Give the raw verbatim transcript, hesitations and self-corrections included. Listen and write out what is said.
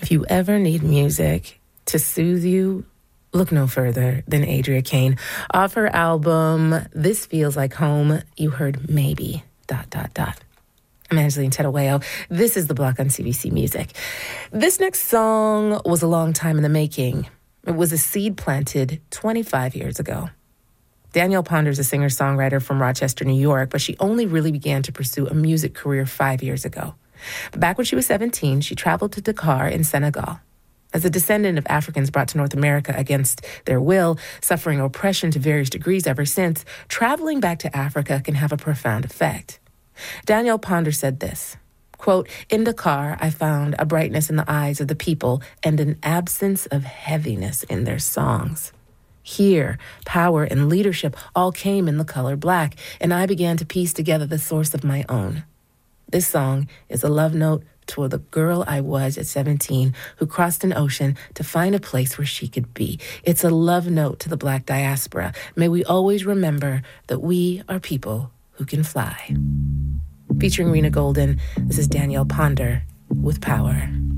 If you ever need music to soothe you, look no further than Adria Kane. Off her album, This Feels Like Home, you heard Maybe, dot, dot, dot. I'm Angeline Tettaweo. This is The Block on C B C Music. This next song was a long time in the making. It was a seed planted twenty-five years ago. Danielle Ponder is a singer-songwriter from Rochester, New York, but she only really began to pursue a music career five years ago. But back when she was seventeen, she traveled to Dakar in Senegal. As a descendant of Africans brought to North America against their will, suffering oppression to various degrees ever since, traveling back to Africa can have a profound effect. Danielle Ponder said this, quote, "In Dakar, I found a brightness in the eyes of the people and an absence of heaviness in their songs. Here, power and leadership all came in the color black, and I began to piece together the source of my own. This song is a love note to the girl I was at seventeen who crossed an ocean to find a place where she could be. It's a love note to the Black diaspora. May we always remember that we are people who can fly." Featuring Rena Golden, this is Danielle Ponder with Power.